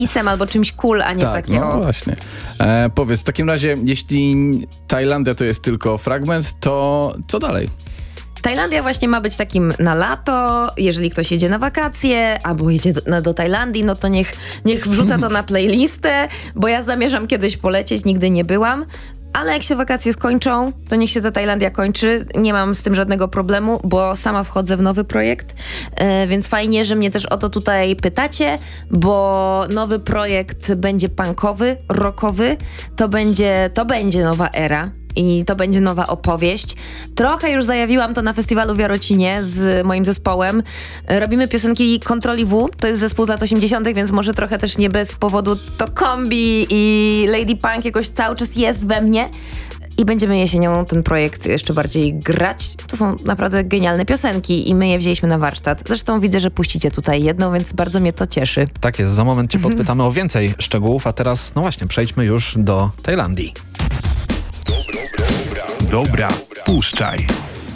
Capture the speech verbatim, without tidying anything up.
isem albo czymś cool, a nie Tak, takie no o... właśnie. E, powiedz, w takim razie, jeśli Tajlandia to jest tylko fragment, to co dalej? Tajlandia właśnie ma być takim na lato, jeżeli ktoś jedzie na wakacje albo jedzie do, na, do Tajlandii, no to niech, niech wrzuca to na playlistę, bo ja zamierzam kiedyś polecieć, nigdy nie byłam. Ale jak się wakacje skończą, to niech się ta Tajlandia kończy. Nie mam z tym żadnego problemu, bo sama wchodzę w nowy projekt, e, więc fajnie, że mnie też o to tutaj pytacie, bo nowy projekt będzie punkowy, rockowy, to będzie, to będzie nowa era. I to będzie nowa opowieść. Trochę już zajawiłam to na festiwalu w Jarocinie z moim zespołem. Robimy piosenki Kontroli W. To jest zespół z lat osiemdziesiątych, więc może trochę też nie bez powodu to kombi i Lady Punk jakoś cały czas jest we mnie. I będziemy jesienią ten projekt jeszcze bardziej grać. To są naprawdę genialne piosenki i my je wzięliśmy na warsztat. Zresztą widzę, że puścicie tutaj jedną, więc bardzo mnie to cieszy. Tak jest, za moment cię podpytamy o więcej szczegółów, a teraz, no właśnie, przejdźmy już do Tajlandii. Dobra, puszczaj.